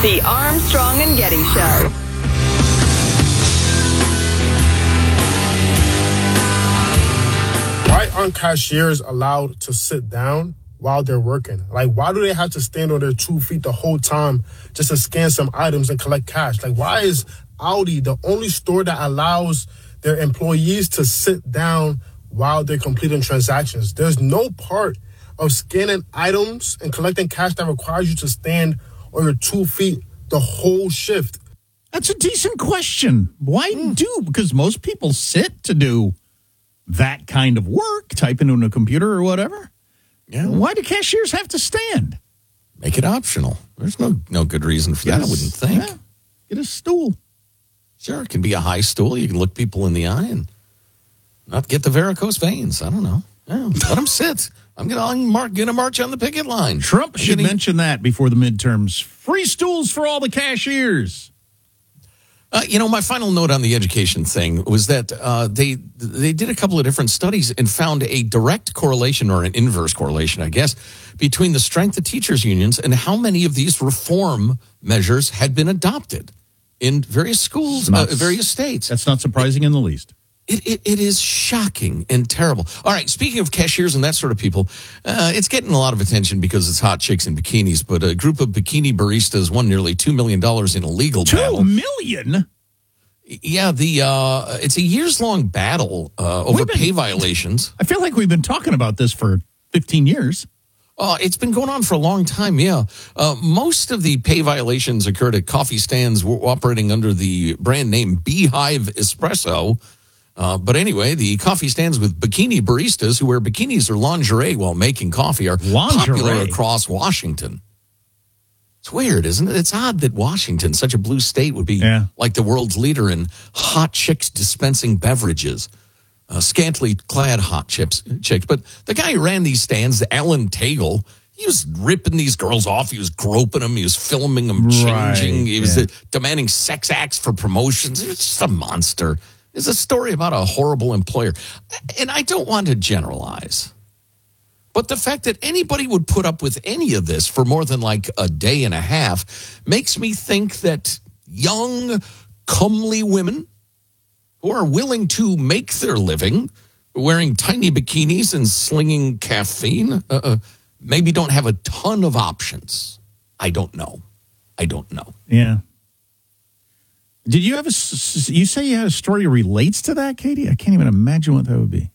The Armstrong and Getty Show. Why aren't cashiers allowed to sit down while they're working? Like, why do they have to stand on their 2 feet the whole time just to scan some items and collect cash? Like, why is Audi the only store that allows their employees to sit down while they're completing transactions? There's no part of scanning items and collecting cash that requires you to stand on your 2 feet the whole shift. That's a decent question. Why do? Because most people sit to do that kind of work, type into a computer or whatever. Yeah. Why do cashiers have to stand? Make it optional. There's no good reason for that, I wouldn't think. Yeah. Get a stool. Sure, it can be a high stool. You can look people in the eye and not get the varicose veins. I don't know. Yeah, let them sit. I'm gonna march on the picket line. Trump should mention that before the midterms. Free stools for all the cashiers. My final note on the education thing was that they did a couple of different studies and found a direct correlation, or an inverse correlation, I guess, between the strength of teachers' unions and how many of these reform measures had been adopted in various schools, various states. That's not surprising in the least. It is shocking and terrible. All right, speaking of cashiers and that sort of people, it's getting a lot of attention because it's hot chicks in bikinis, but a group of bikini baristas won nearly $2 million in a legal battle. $2 million? Yeah, it's a years-long battle over pay violations. I feel like we've been talking about this for 15 years. It's been going on for a long time, yeah. Most of the pay violations occurred at coffee stands operating under the brand name Beehive Espresso. But anyway, the coffee stands with bikini baristas who wear bikinis or lingerie while making coffee are popular across Washington. It's weird, isn't it? It's odd that Washington, such a blue state, would be like the world's leader in hot chicks dispensing beverages. Scantily clad hot chicks. But the guy who ran these stands, Alan Tagle, he was ripping these girls off. He was groping them. He was filming them changing. He was demanding sex acts for promotions. He was just a monster. It's a story about a horrible employer. And I don't want to generalize. But the fact that anybody would put up with any of this for more than like a day and a half makes me think that young, comely women who are willing to make their living wearing tiny bikinis and slinging caffeine maybe don't have a ton of options. I don't know. Yeah. Did you have you say you had a story that relates to that, Katie? I can't even imagine what that would be.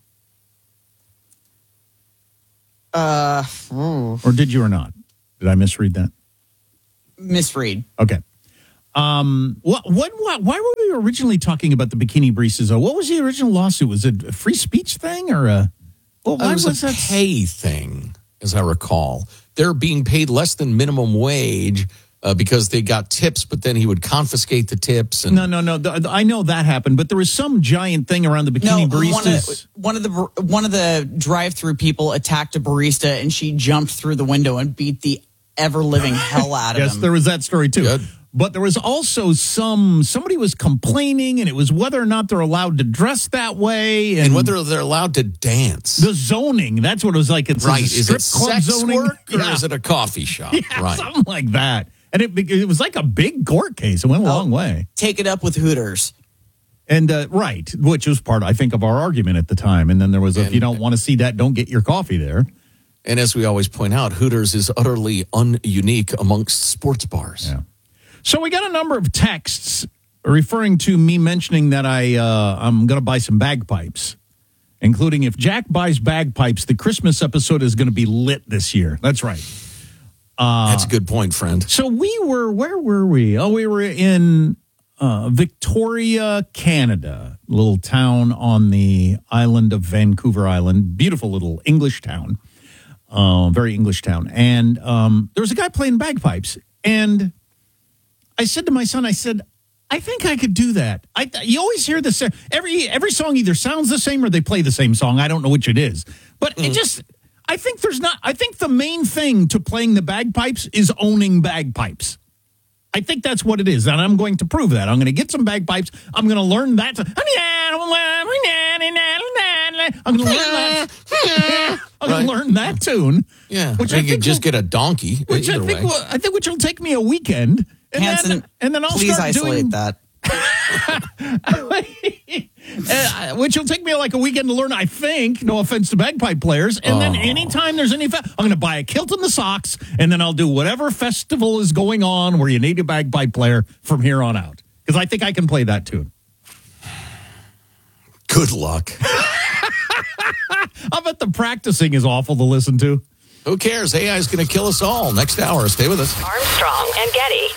Or did you or not? Did I misread that? Misread. Okay. Why were we originally talking about the bikini baristas? What was the original lawsuit? Was it a free speech thing or a? Well, why it was a pay thing, as I recall. They're being paid less than minimum wage because they got tips, but then he would confiscate the tips. And No. I know that happened, but there was some giant thing around the bikini baristas. One of the drive-through people attacked a barista, and she jumped through the window and beat the ever-living hell out of him. Yes, there was that story too. Good. But there was also somebody was complaining, and it was whether or not they're allowed to dress that way. And whether they're allowed to dance. The zoning, that's what it was like. It's right. A strip is it club sex zoning? work or is it a coffee shop? Yeah, right. something like that. And it was like a big court case. It went a long way. Take it up with Hooters. And right, which was part, I think, of our argument at the time. And then there was, if you don't want to see that, don't get your coffee there. And as we always point out, Hooters is utterly ununique amongst sports bars. Yeah. So we got a number of texts referring to me mentioning that I'm going to buy some bagpipes, including if Jack buys bagpipes, the Christmas episode is going to be lit this year. That's right. That's a good point, friend. So where were we? Oh, we were in Victoria, Canada, a little town on the island of Vancouver Island. Beautiful little English town, very English town. And there was a guy playing bagpipes, and I said to my son, I think I could do that. You always hear this. Every song either sounds the same or they play the same song. I don't know which it is. But it just, I think the main thing to playing the bagpipes is owning bagpipes. I think that's what it is. And I'm going to prove that. I'm going to get some bagpipes. I'm going to learn that. I'm going to learn that. I'm going to learn that tune. Yeah. Which I could just get a donkey. Which I think will take me a weekend. Hanson, and then I'll please start isolate doing that. Which will take me like a weekend to learn, I think. No offense to bagpipe players. And then anytime there's any, I'm going to buy a kilt and the socks, and then I'll do whatever festival is going on where you need a bagpipe player from here on out. Because I think I can play that tune. Good luck. I bet the practicing is awful to listen to. Who cares? AI is going to kill us all. Next hour. Stay with us. Armstrong and Getty.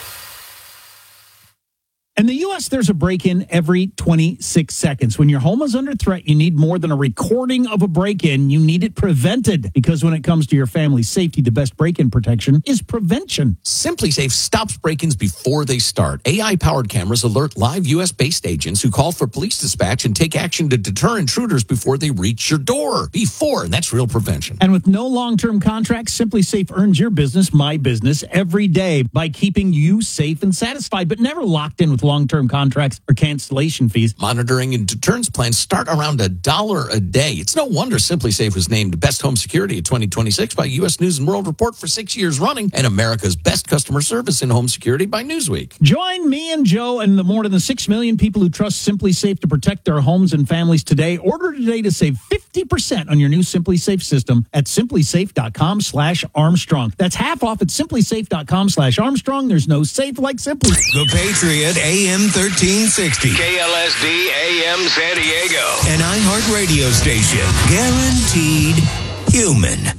In the U.S., there's a break-in every 26 seconds. When your home is under threat, you need more than a recording of a break-in. You need it prevented. Because when it comes to your family's safety, the best break-in protection is prevention. SimpliSafe stops break-ins before they start. AI-powered cameras alert live U.S.-based agents who call for police dispatch and take action to deter intruders before they reach your door. And that's real prevention. And with no long-term contracts, SimpliSafe earns your business, my business, every day by keeping you safe and satisfied, but never locked in with long-term contracts or cancellation fees. Monitoring and deterrence plans start around $1 a day. It's no wonder SimpliSafe was named Best Home Security of 2026 by U.S. News & World Report for 6 years running, and America's Best Customer Service in Home Security by Newsweek. Join me and Joe and the more than 6 million people who trust SimpliSafe to protect their homes and families today. Order today to save 50% on your new SimpliSafe system at simplisafe.com/Armstrong. That's half off at simplisafe.com/Armstrong. There's no safe like Simply. The Patriot AM 1360. KLSD AM San Diego. An iHeart radio station. Guaranteed human.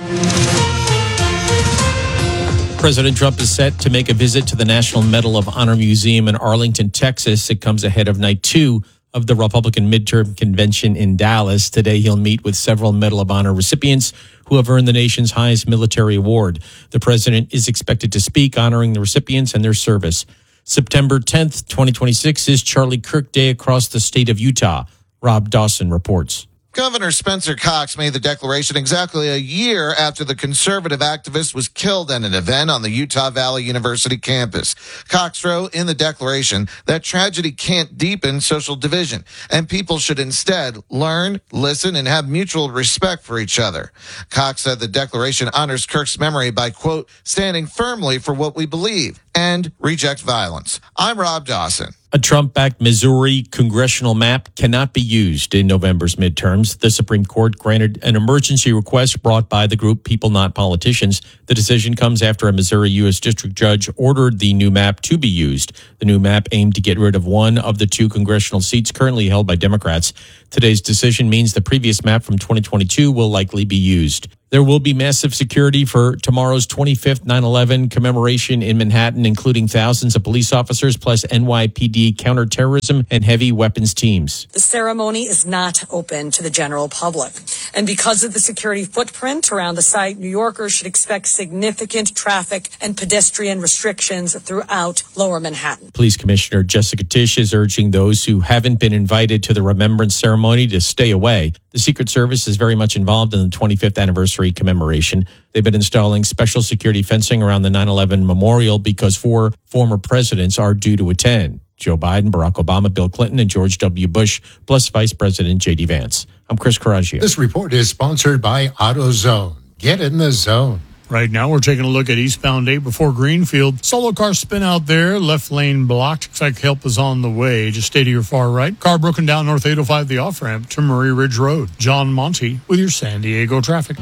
President Trump is set to make a visit to the National Medal of Honor Museum in Arlington, Texas. It comes ahead of night 2 of the Republican midterm convention in Dallas. Today, he'll meet with several Medal of Honor recipients who have earned the nation's highest military award. The president is expected to speak, honoring the recipients and their service. September 10th, 2026 is Charlie Kirk Day across the state of Utah. Rob Dawson reports. Governor Spencer Cox made the declaration exactly a year after the conservative activist was killed at an event on the Utah Valley University campus. Cox wrote in the declaration that tragedy can't deepen social division, and people should instead learn, listen, and have mutual respect for each other. Cox said the declaration honors Kirk's memory by, quote, standing firmly for what we believe and reject violence. I'm Rob Dawson. A Trump-backed Missouri congressional map cannot be used in November's midterms. The Supreme Court granted an emergency request brought by the group People Not Politicians. The decision comes after a Missouri U.S. district judge ordered the new map to be used. The new map aimed to get rid of one of the 2 congressional seats currently held by Democrats. Today's decision means the previous map from 2022 will likely be used. There will be massive security for tomorrow's 25th 9/11 commemoration in Manhattan, including thousands of police officers plus NYPD counterterrorism and heavy weapons teams. The ceremony is not open to the general public. And because of the security footprint around the site, New Yorkers should expect significant traffic and pedestrian restrictions throughout Lower Manhattan. Police Commissioner Jessica Tisch is urging those who haven't been invited to the remembrance ceremony to stay away. The Secret Service is very much involved in the 25th anniversary commemoration. They've been installing special security fencing around the 9/11 memorial because 4 former presidents are due to attend. Joe Biden, Barack Obama, Bill Clinton, and George W. Bush, plus Vice President J.D. Vance. I'm Chris Coraggio. This report is sponsored by AutoZone. Get in the zone. Right now, we're taking a look at eastbound 8 before Greenfield. Solo car spin out there, left lane blocked. Looks like help is on the way. Just stay to your far right. Car broken down North 805, the off-ramp to Murray Ridge Road. John Monty with your San Diego traffic.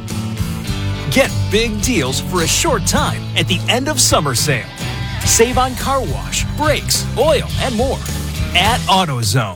Get big deals for a short time at the end of summer sale. Save on car wash, brakes, oil, and more at AutoZone.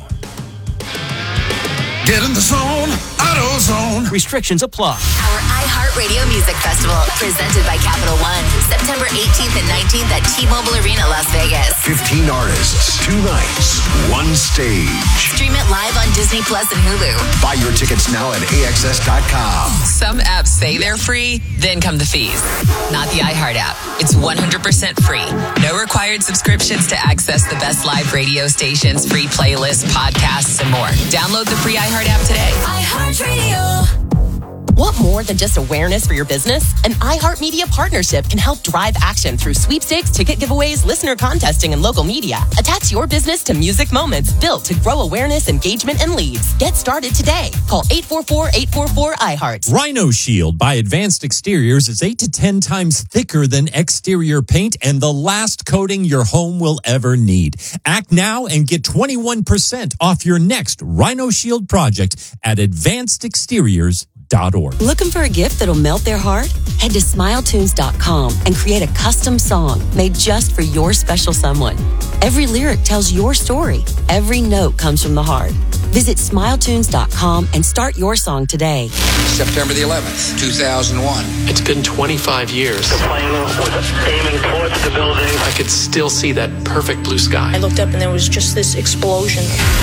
Get in the zone, AutoZone. Restrictions apply. Our iHeartRadio Music Festival, presented by Capital One, September 18th and 19th at T-Mobile Arena, Las Vegas. 15 artists, 2 nights, 1 stage. Stream it live on Disney Plus and Hulu. Buy your tickets now at AXS.com. Some apps say they're free, then come the fees. Not the iHeart app. It's 100% free. No required subscriptions to access the best live radio stations, free playlists, podcasts, and more. Download the free iHeart app today. iHeartRadio. Want more than just awareness for your business? An iHeartMedia partnership can help drive action through sweepstakes, ticket giveaways, listener contesting, and local media. Attach your business to Music Moments built to grow awareness, engagement, and leads. Get started today. Call 844-844-iHeart. Rhino Shield by Advanced Exteriors is 8 to 10 times thicker than exterior paint and the last coating your home will ever need. Act now and get 21% off your next Rhino Shield project at advancedexteriors.org. Looking for a gift that'll melt their heart? Head to SmileTunes.com and create a custom song made just for your special someone. Every lyric tells your story. Every note comes from the heart. Visit SmileTunes.com and start your song today. September the 11th, 2001. It's been 25 years. The plane was aiming towards the building. I could still see that perfect blue sky. I looked up and there was just this explosion.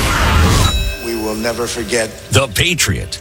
We will never forget. The Patriot,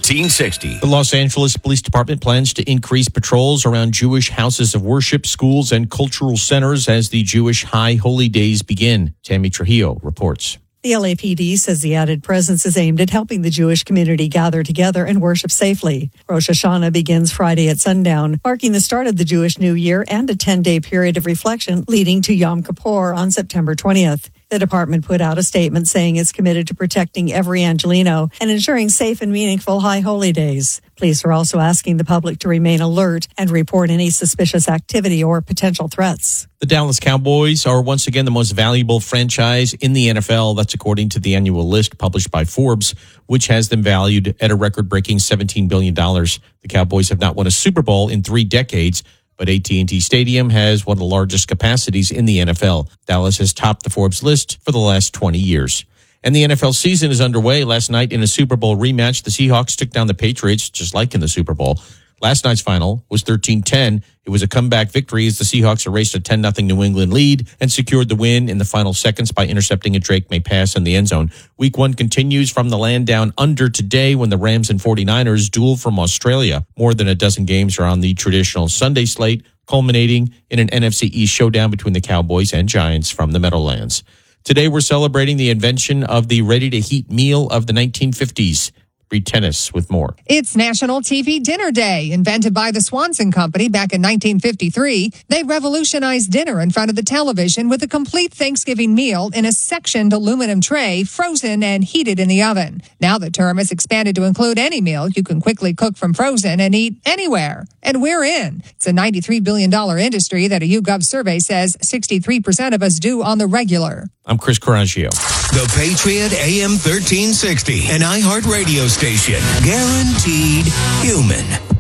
1360. The Los Angeles Police Department plans to increase patrols around Jewish houses of worship, schools, and cultural centers as the Jewish High Holy Days begin. Tammy Trujillo reports. The LAPD says the added presence is aimed at helping the Jewish community gather together and worship safely. Rosh Hashanah begins Friday at sundown, marking the start of the Jewish New Year and a 10-day period of reflection leading to Yom Kippur on September 20th. The department put out a statement saying it's committed to protecting every Angelino and ensuring safe and meaningful High Holy Days. Police are also asking the public to remain alert and report any suspicious activity or potential threats. The Dallas Cowboys are once again the most valuable franchise in the NFL. That's according to the annual list published by Forbes, which has them valued at a record-breaking $17 billion. The Cowboys have not won a Super Bowl in 3 decades, but AT&T Stadium has one of the largest capacities in the NFL. Dallas has topped the Forbes list for the last 20 years. And the NFL season is underway. Last night in a Super Bowl rematch, the Seahawks took down the Patriots, just like in the Super Bowl. Last night's final was 13-10. It was a comeback victory as the Seahawks erased a 10-0 New England lead and secured the win in the final seconds by intercepting a Drake May pass in the end zone. Week 1 continues from the land down under today when the Rams and 49ers duel from Australia. More than a dozen games are on the traditional Sunday slate, culminating in an NFC East showdown between the Cowboys and Giants from the Meadowlands. Today, we're celebrating the invention of the ready-to-heat meal of the 1950s. Read tennis with more. It's National TV Dinner Day. Invented by the Swanson Company back in 1953, they revolutionized dinner in front of the television with a complete Thanksgiving meal in a sectioned aluminum tray, frozen and heated in the oven. Now the term has expanded to include any meal you can quickly cook from frozen and eat anywhere. And we're in. It's a $93 billion industry that a YouGov survey says 63% of us do on the regular. I'm Chris Coraggio. The Patriot AM 1360, an iHeart radio station. Guaranteed human.